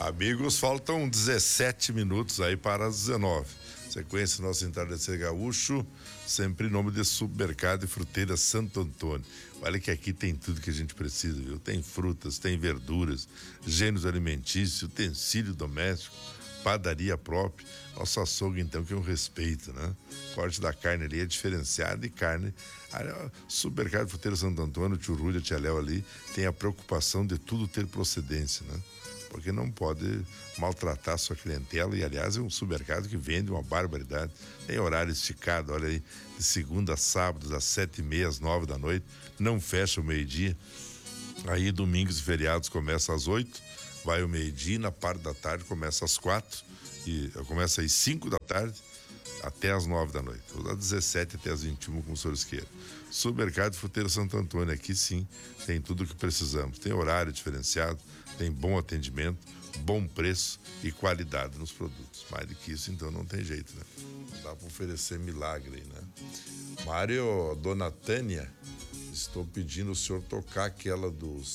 Amigos, faltam 17 minutos aí para as 19. Sequência nosso Entardecer Gaúcho, sempre em nome de Supermercado e Fruteira Santo Antônio. Olha que aqui tem tudo que a gente precisa, viu? Tem frutas, tem verduras, gêneros alimentícios, utensílio doméstico, padaria própria. Nosso açougue, então, que é um respeito, né? O corte da carne ali é diferenciado e carne. Supermercado Fruteira Santo Antônio, o tio Rúlio, a tia Léo ali, tem a preocupação de tudo ter procedência, né? Porque não pode maltratar sua clientela. E, aliás, é um supermercado que vende uma barbaridade. Tem horário esticado, olha aí, de segunda a sábado, das 7h30 às 9 da noite. Não fecha o meio-dia. Aí, domingos e feriados começa às 8, vai ao meio-dia, na parte da tarde começa às 4, e começa às 5 da tarde até às 9 da noite. Ou das 17 até às 21, como o senhor queira. Supermercado Fruteira Santo Antônio, aqui sim, tem tudo o que precisamos. Tem horário diferenciado, tem bom atendimento, bom preço e qualidade nos produtos. Mais do que isso, então, não tem jeito, né? Não dá para oferecer milagre aí, né? Mário, dona Tânia, estou pedindo o senhor tocar aquela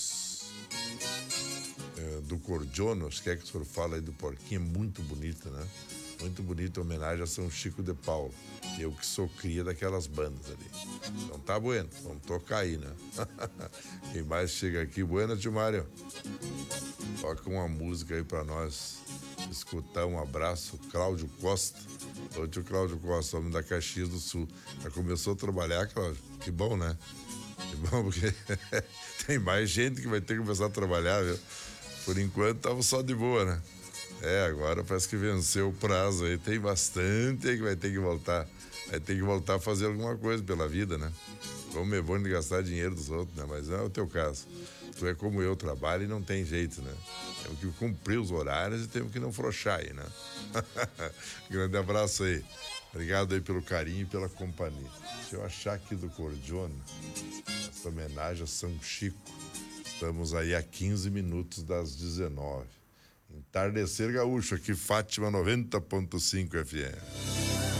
do Cordione, acho que o senhor fala aí do porquinho, é muito bonita, né? Muito bonita, homenagem a São Chico de Paulo. Eu que sou cria daquelas bandas ali. Então tá bueno, vamos tocar aí, né? Quem mais chega aqui? Buena, tio Mário. Toca uma música aí pra nós escutar. Um abraço, Cláudio Costa. Ô tio Cláudio Costa, homem da Caxias do Sul. Já começou a trabalhar, Cláudio? Que bom, né? Que bom, porque tem mais gente que vai ter que começar a trabalhar, viu? Por enquanto tava só de boa, né? Agora parece que venceu o prazo aí. Tem bastante aí que vai ter que voltar. Vai ter que voltar a fazer alguma coisa pela vida, né? Como é bom de gastar dinheiro dos outros, né? Mas não é o teu caso. Tu é como eu, trabalho e não tem jeito, né? Temos que cumprir os horários e temos que não frouxar aí, né? Grande abraço aí. Obrigado aí pelo carinho e pela companhia. Deixa eu achar aqui do Cordione essa homenagem a São Chico. Estamos aí a 15 minutos das 19. Entardecer Gaúcho, aqui Fátima 90.5 FM.